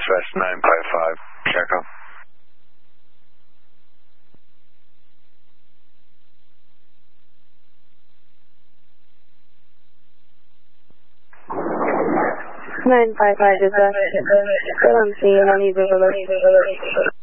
Southwest 955, Jericho. Nine five five dispatch. Good on scene. I need visual.